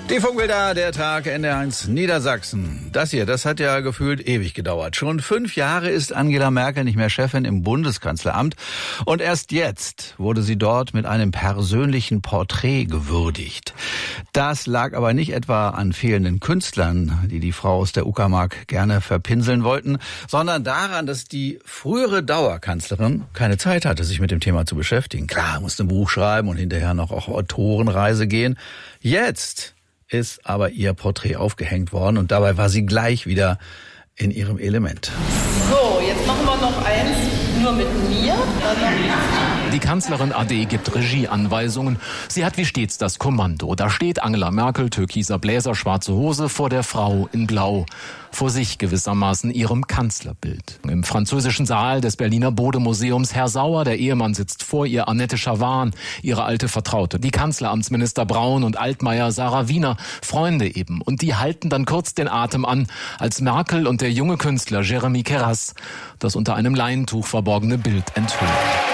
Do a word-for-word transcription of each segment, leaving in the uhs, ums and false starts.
Die Funkbilder, der Tag, N D R eins Niedersachsen. Das hier, das hat ja gefühlt ewig gedauert. Schon fünf Jahre ist Angela Merkel nicht mehr Chefin im Bundeskanzleramt. Und erst jetzt wurde sie dort mit einem persönlichen Porträt gewürdigt. Das lag aber nicht etwa an fehlenden Künstlern, die die Frau aus der Uckermark gerne verpinseln wollten, sondern daran, dass die frühere Dauerkanzlerin keine Zeit hatte, sich mit dem Thema zu beschäftigen. Klar, musste ein Buch schreiben und hinterher noch auf Autorenreise gehen. Jetzt ist aber ihr Porträt aufgehängt worden und dabei war sie gleich wieder in ihrem Element. So, jetzt machen wir noch eins, nur mit mir. Die Kanzlerin A D gibt Regieanweisungen. Sie hat wie stets das Kommando. Da steht Angela Merkel, türkiser Bläser, schwarze Hose, vor der Frau in Blau. Vor sich gewissermaßen ihrem Kanzlerbild. Im französischen Saal des Berliner Bode-Museums Herr Sauer, der Ehemann, sitzt vor ihr, Annette Schavan, ihre alte Vertraute. Die Kanzleramtsminister Braun und Altmaier, Sarah Wiener, Freunde eben. Und die halten dann kurz den Atem an, als Merkel und der junge Künstler Jeremy Keras das unter einem Leintuch verborgene Bild enthüllen.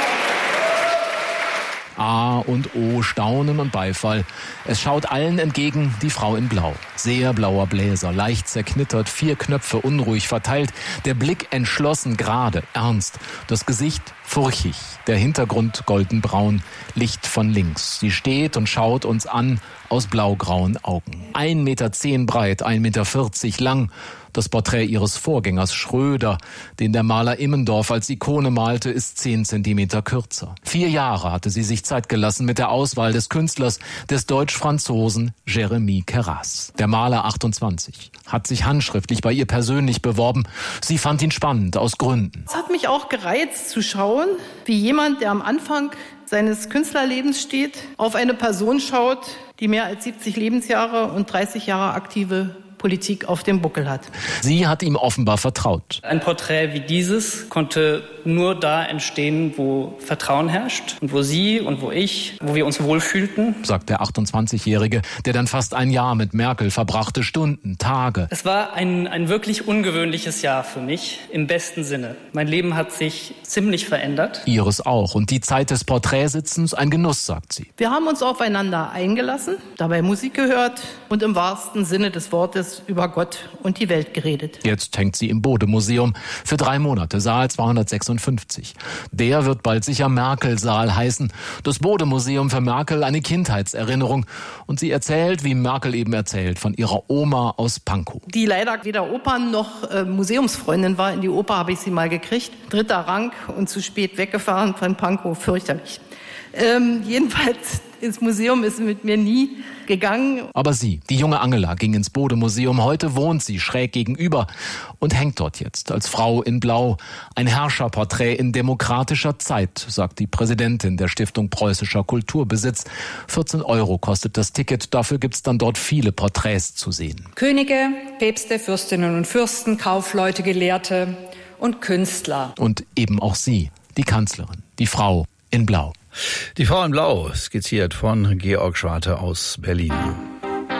A und O, Staunen und Beifall. Es schaut allen entgegen die Frau in Blau. Sehr blauer Bläser, leicht zerknittert, vier Knöpfe unruhig verteilt, der Blick entschlossen, gerade, ernst, das Gesicht furchig, der Hintergrund goldenbraun, Licht von links. Sie steht und schaut uns an aus blaugrauen Augen. ein Meter zehn breit, ein Meter vierzig lang. Das Porträt ihres Vorgängers Schröder, den der Maler Immendorf als Ikone malte, ist zehn Zentimeter kürzer. Vier Jahre hatte sie sich Zeit gelassen mit der Auswahl des Künstlers, des Deutsch-Franzosen Jeremy Keras. Der Maler achtundzwanzig hat sich handschriftlich bei ihr persönlich beworben. Sie fand ihn spannend, aus Gründen. Es hat mich auch gereizt zu schauen, wie jemand, der am Anfang seines Künstlerlebens steht, auf eine Person schaut, die mehr als siebzig Lebensjahre und dreißig Jahre aktive Politik auf dem Buckel hat. Sie hat ihm offenbar vertraut. Ein Porträt wie dieses konnte nur da entstehen, wo Vertrauen herrscht und wo Sie und wo ich, wo wir uns wohlfühlten, sagt der achtundzwanzigjährige, der dann fast ein Jahr mit Merkel verbrachte, Stunden, Tage. Es war ein, ein wirklich ungewöhnliches Jahr für mich, im besten Sinne. Mein Leben hat sich ziemlich verändert. Ihres auch. Und die Zeit des Porträtsitzens ein Genuss, sagt sie. Wir haben uns aufeinander eingelassen, dabei Musik gehört und im wahrsten Sinne des Wortes über Gott und die Welt geredet. Jetzt hängt sie im Bode-Museum für drei Monate, Saal zweihundertsechsundfünfzig. Der wird bald sicher Merkel-Saal heißen. Das Bode-Museum für Merkel eine Kindheitserinnerung. Und sie erzählt, wie Merkel eben erzählt, von ihrer Oma aus Pankow. Die leider weder Opern- noch äh, Museumsfreundin war. In die Oper habe ich sie mal gekriegt. Dritter Rang und zu spät weggefahren von Pankow, fürchterlich. Ähm, jedenfalls ins Museum ist sie mit mir nie gegangen. Aber sie, die junge Angela, ging ins Bode-Museum. Heute wohnt sie schräg gegenüber und hängt dort jetzt als Frau in Blau. Ein Herrscherporträt in demokratischer Zeit, sagt die Präsidentin der Stiftung Preußischer Kulturbesitz. vierzehn Euro kostet das Ticket. Dafür gibt's dann dort viele Porträts zu sehen. Könige, Päpste, Fürstinnen und Fürsten, Kaufleute, Gelehrte und Künstler. Und eben auch sie, die Kanzlerin, die Frau in Blau. Die Frau in Blau, skizziert von Georg Schwarte aus Berlin.